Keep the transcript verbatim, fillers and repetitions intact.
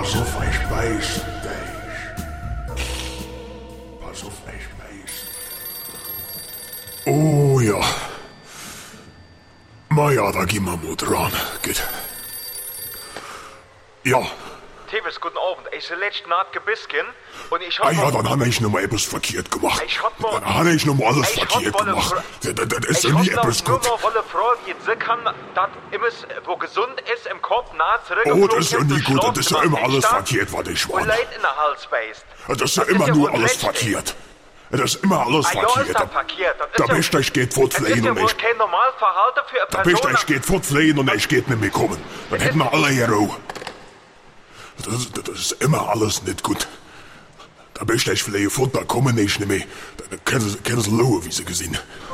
Pass auf, ich beiß dich. Pass auf, ich beiß. Oh ja. Ma ja, da gehen wir mal dran. Geht. Ja. Tibes, guten Abend. Ich bin letzte Nacht gebisken und ich hab... Ah ja, dann habe ich noch mal etwas verkehrt gemacht. Ich hab mal... Dann habe ich noch mal alles ich verkehrt hab gemacht. Wolle, Das, das ist ich ja nie hab etwas nur gut. mal wolle Frau, wie sie kann, dass immer, wo gesund ist, im Kopf nah zurück... Oh, das ist ja nie gut. Das ist ja immer alles verkehrt, was ich Und war. Leid in der Hals beißt. Das ist ja immer nur alles verkehrt. Das ist immer alles Ah, ja, ist verkehrt. das verkehrt. Das ist Da ja- bist du, ich geht Das fortfliehen ist ja und wohl ich... kein Normalverhalten für eine Da bist Person... du, ich geht fortfliehen und ich geht nicht mehr kommen. Dann hätten wir alle hier Ruhe. Das, das ist immer alles nicht gut. Da bist du, ich fliehen fort, da kommen ich nicht mehr. Dann können sie, können sie schauen, wie sie gesehen.